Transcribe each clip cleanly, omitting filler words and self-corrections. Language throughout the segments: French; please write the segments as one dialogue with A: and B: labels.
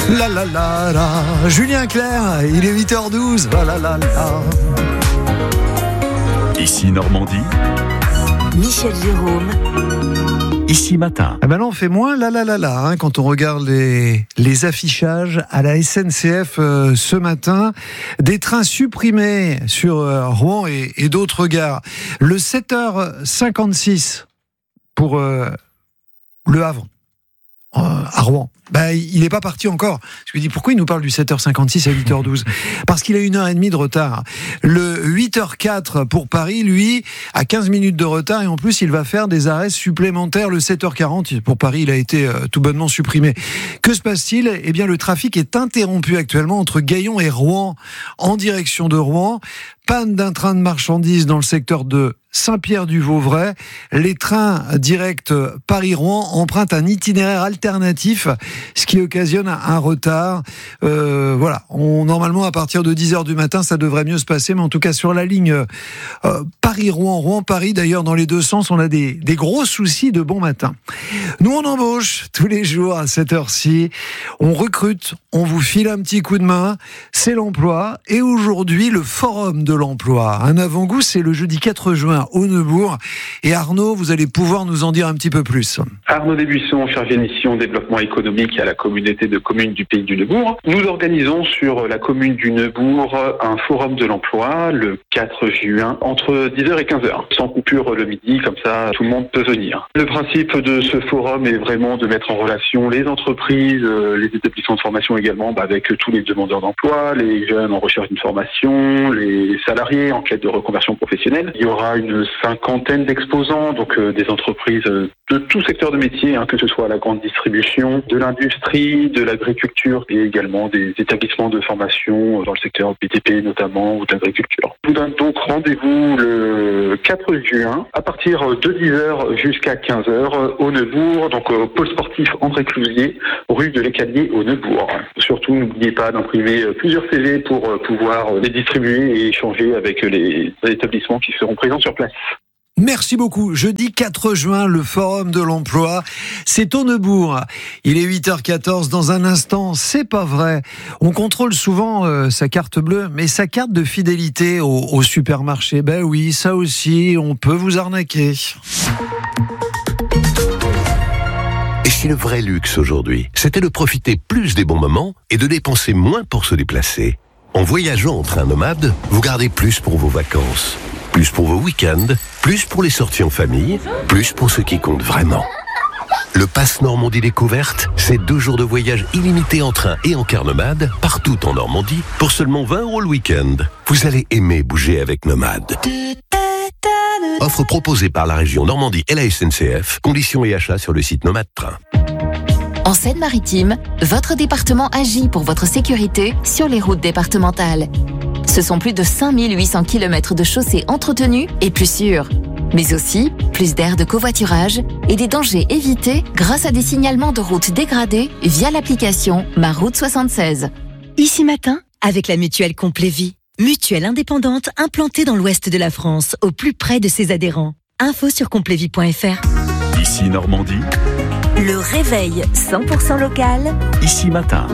A: La la la la. Julien Clerc, il est 8h12. La la la la.
B: Ici Normandie.
C: Michel Jérôme.
B: Ici Matin.
A: Ah ben là, on fait moins la la la la quand on regarde les affichages à la SNCF ce matin. Des trains supprimés sur Rouen et d'autres gares. Le 7h56 pour Le Havre. À Rouen. Il n'est pas parti encore. Je me dis, pourquoi il nous parle du 7h56 à 8h12 ? Parce qu'il a 1h30 de retard. Le 8h04 pour Paris, lui, a 15 minutes de retard et en plus, il va faire des arrêts supplémentaires. Le 7h40 pour Paris, il a été tout bonnement supprimé. Que se passe-t-il ? Eh bien, le trafic est interrompu actuellement entre Gaillon et Rouen en direction de Rouen. Panne d'un train de marchandises dans le secteur de Saint-Pierre-du-Vauvray. Les trains directs Paris-Rouen empruntent un itinéraire alternatif, ce qui occasionne un retard. Normalement, à partir de 10h du matin, ça devrait mieux se passer, mais en tout cas, sur la ligne Paris-Rouen, Rouen-Paris, d'ailleurs, dans les deux sens, on a des gros soucis de bon matin. Nous, on embauche tous les jours à cette heure-ci. On recrute, on vous file un petit coup de main. C'est l'emploi. Et aujourd'hui, le forum de l'emploi. Un avant-goût, c'est le jeudi 4 juin au Neubourg. Et Arnaud, vous allez pouvoir nous en dire un petit peu plus.
D: Arnaud Desbuissons, chargé de mission développement économique à la communauté de communes du Pays du Neubourg. Nous organisons sur la commune du Neubourg un forum de l'emploi le 4 juin entre 10h et 15h. Sans coupure le midi, comme ça tout le monde peut venir. Le principe de ce forum est vraiment de mettre en relation les entreprises, les établissements de formation également, avec tous les demandeurs d'emploi, les jeunes en recherche d'une formation, les salariés en quête de reconversion professionnelle. Il y aura une 50aine d'exposants, donc des entreprises de tout secteur de métier, que ce soit la grande distribution, de l'industrie, de l'agriculture et également des établissements de formation dans le secteur BTP notamment ou de l'agriculture. Je vous donne donc rendez-vous le 4 juin à partir de 10h jusqu'à 15h au Neubourg, donc au pôle sportif André Clousier, rue de l'Écalier au Neubourg. Surtout, n'oubliez pas d'imprimer plusieurs CV pour pouvoir les distribuer et échanger avec les établissements qui seront présents sur place.
A: Merci beaucoup. Jeudi 4 juin, le Forum de l'Emploi, c'est au Neubourg. Il est 8h14. Dans un instant, c'est pas vrai. On contrôle souvent sa carte bleue, mais sa carte de fidélité au supermarché, oui, ça aussi, on peut vous arnaquer.
E: Et si le vrai luxe aujourd'hui, c'était de profiter plus des bons moments et de dépenser moins pour se déplacer ? En voyageant en train nomade, vous gardez plus pour vos vacances, plus pour vos week-ends, plus pour les sorties en famille, plus pour ce qui compte vraiment. Le Pass Normandie Découverte, c'est 2 jours de voyage illimité en train et en car nomade, partout en Normandie, pour seulement 20 € le week-end. Vous allez aimer bouger avec Nomade. Offre proposée par la région Normandie et la SNCF, conditions et achats sur le site Nomade Train.
C: En Seine-Maritime, votre département agit pour votre sécurité sur les routes départementales. Ce sont plus de 5800 km de chaussées entretenues et plus sûres. Mais aussi plus d'aires de covoiturage et des dangers évités grâce à des signalements de routes dégradées via l'application Ma Route 76.
F: Ici Matin, avec la mutuelle Complévie. Mutuelle indépendante implantée dans l'ouest de la France, au plus près de ses adhérents. Info sur complévie.fr.
B: Ici Normandie.
C: Le réveil 100% local.
B: Ici Matin.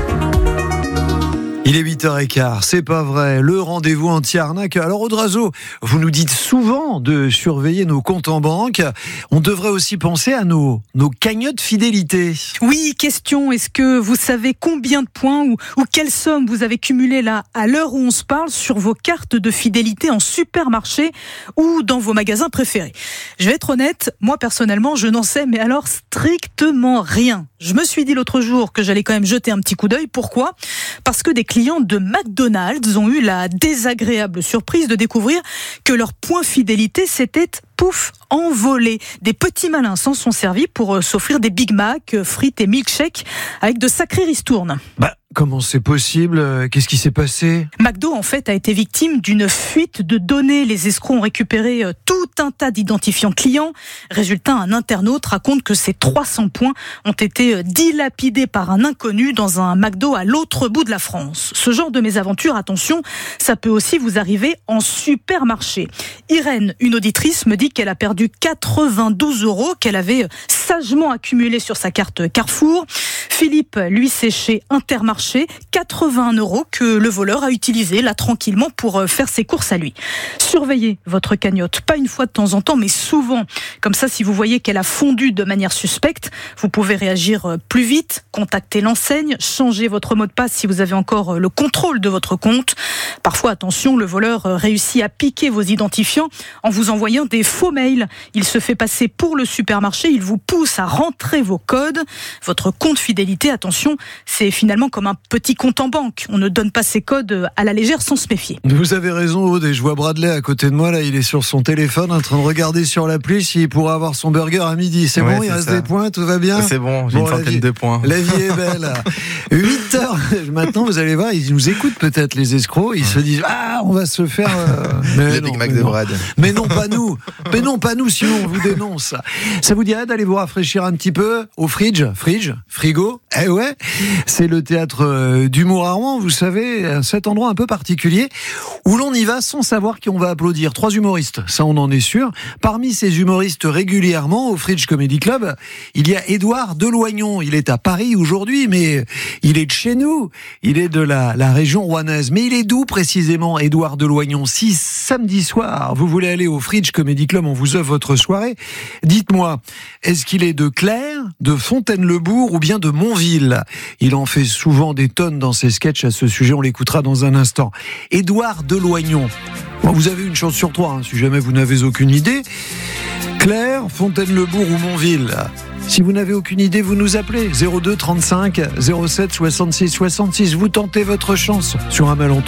A: Il est 8h15, c'est pas vrai, le rendez-vous anti-arnaque. Alors Audrazo, vous nous dites souvent de surveiller nos comptes en banque. On devrait aussi penser à nos cagnottes fidélité.
G: Oui, question, est-ce que vous savez combien de points ou quelle somme vous avez cumulé là, à l'heure où on se parle, sur vos cartes de fidélité en supermarché ou dans vos magasins préférés ? Je vais être honnête, moi personnellement, je n'en sais, mais alors strictement rien. Je me suis dit l'autre jour que j'allais quand même jeter un petit coup d'œil. Pourquoi ? Parce que des clients de McDonald's ont eu la désagréable surprise de découvrir que leur point fidélité s'était envolé. Des petits malins s'en sont servis pour s'offrir des Big Mac, frites et milkshakes avec de sacrées ristournes.
A: Comment c'est possible ? Qu'est-ce qui s'est passé ?
G: McDo, en fait, a été victime d'une fuite de données. Les escrocs ont récupéré tout un tas d'identifiants clients. Résultat, un internaute raconte que ces 300 points ont été dilapidés par un inconnu dans un McDo à l'autre bout de la France. Ce genre de mésaventure, attention, ça peut aussi vous arriver en supermarché. Irène, une auditrice, me dit qu'elle a perdu 92 €, qu'elle avait sagement accumulés sur sa carte Carrefour. Philippe, lui, c'est chez Intermarché, 81 € que le voleur a utilisé là tranquillement pour faire ses courses à lui. Surveillez votre cagnotte, pas une fois de temps en temps, mais souvent. Comme ça, si vous voyez qu'elle a fondu de manière suspecte, vous pouvez réagir plus vite, contacter l'enseigne, changer votre mot de passe si vous avez encore le contrôle de votre compte. Parfois, attention, le voleur réussit à piquer vos identifiants en vous envoyant des faux mails. Il se fait passer pour le supermarché, il vous pousse à rentrer vos codes. Votre compte fidélité, attention, c'est finalement comme un petit compte en banque. On ne donne pas ses codes à la légère sans se méfier.
A: Vous avez raison, Aude, et je vois Bradley à côté de moi, là, il est sur son téléphone en train de regarder sur l'appli s'il pourra avoir son burger à midi. C'est bon, il reste des points, tout va bien?
H: C'est bon, j'ai une centaine de points.
A: La vie est belle. 8h, maintenant, vous allez voir, ils nous écoutent peut-être, les escrocs, ils se disent, on va se faire...
H: les Big Mac de Brad.
A: Mais non, pas nous. Mais non, pas nous, sinon on vous dénonce. Ça vous dirait d'aller vous rafraîchir un petit peu au frigo? Eh ouais, c'est le théâtre d'humour à Rouen, vous savez, cet endroit un peu particulier où l'on y va sans savoir qui on va applaudir. 3 humoristes, ça on en est sûr. Parmi ces humoristes régulièrement au Fridge Comedy Club, il y a Édouard Deloignon. Il est à Paris aujourd'hui, mais il est de chez nous. Il est de la région rouennaise. Mais il est d'où précisément, Édouard Deloignon? Si samedi soir, vous voulez aller au Fridge Comedy Club, on vous offre votre soirée, dites-moi, est-ce qu'il est de Claire, de Fontaine-le-Bourg ou bien de Montville? Il en fait souvent des tonnes dans ses sketchs à ce sujet, on l'écoutera dans un instant. Édouard Deloignon. Bon, vous avez une chance sur 3, si jamais vous n'avez aucune idée. Claire, Fontaine-le-Bourg ou Montville? Si vous n'avez aucune idée, vous nous appelez 02 35 07 66 66. Vous tentez votre chance sur un malentendu.